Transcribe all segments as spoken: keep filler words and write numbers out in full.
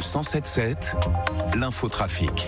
cent sept sept, l'infotrafic.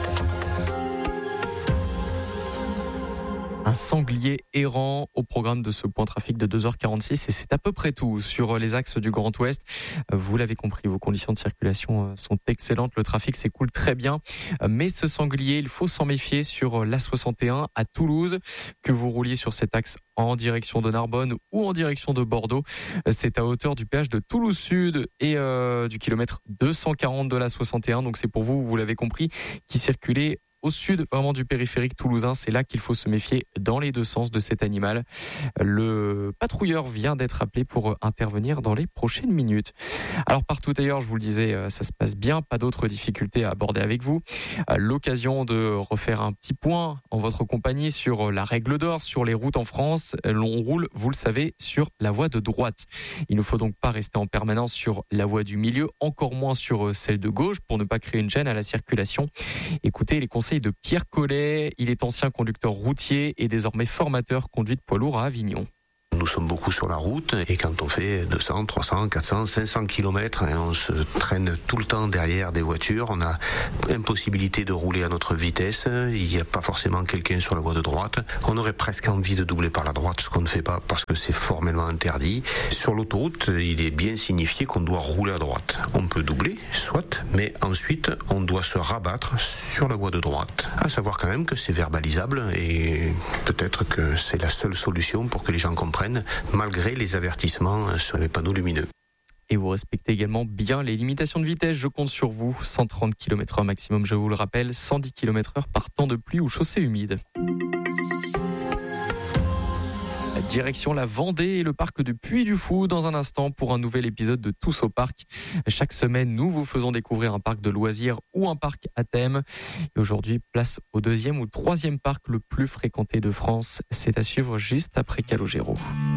Un sanglier errant au programme de ce point trafic de deux heures quarante-six et c'est à peu près tout sur les axes du Grand Ouest. Vous l'avez compris, vos conditions de circulation sont excellentes, le trafic s'écoule très bien. Mais ce sanglier, il faut s'en méfier sur l'A soixante et un à Toulouse. Que vous rouliez sur cet axe en direction de Narbonne ou en direction de Bordeaux, c'est à hauteur du péage de Toulouse Sud et euh, du kilomètre deux cent quarante de l'A soixante et un. Donc c'est pour vous, vous l'avez compris, qui circulez au sud vraiment du périphérique toulousain. C'est là qu'il faut se méfier dans les deux sens de cet animal. Le patrouilleur vient d'être appelé pour intervenir dans les prochaines minutes. Alors partout ailleurs, je vous le disais, ça se passe bien, pas d'autres difficultés à aborder avec vous. L'occasion de refaire un petit point en votre compagnie sur la règle d'or sur les routes en France. On roule, vous le savez, sur la voie de droite. Il ne faut donc pas rester en permanence sur la voie du milieu, encore moins sur celle de gauche pour ne pas créer une gêne à la circulation. Écoutez les conseils de Pierre Collet. Il est ancien conducteur routier et désormais formateur conduite poids lourd à Avignon. Nous sommes beaucoup sur la route et quand on fait deux cents, trois cents, quatre cents, cinq cents kilomètres et on se traîne tout le temps derrière des voitures, on a impossibilité de rouler à notre vitesse, il n'y a pas forcément quelqu'un sur la voie de droite. On aurait presque envie de doubler par la droite, ce qu'on ne fait pas parce que c'est formellement interdit. Sur l'autoroute, il est bien signifié qu'on doit rouler à droite. On peut doubler, soit, mais ensuite on doit se rabattre sur la voie de droite. À savoir quand même que c'est verbalisable et peut-être que c'est la seule solution pour que les gens comprennent malgré les avertissements sur les panneaux lumineux. Et vous respectez également bien les limitations de vitesse. Je compte sur vous. cent trente kilomètres heure maximum, je vous le rappelle. cent dix kilomètres heure par temps de pluie ou chaussée humide. Direction la Vendée et le parc de Puy-du-Fou dans un instant pour un nouvel épisode de Tous au parc. Chaque semaine, nous vous faisons découvrir un parc de loisirs ou un parc à thème. Et aujourd'hui, place au deuxième ou troisième parc le plus fréquenté de France. C'est à suivre juste après Calogero.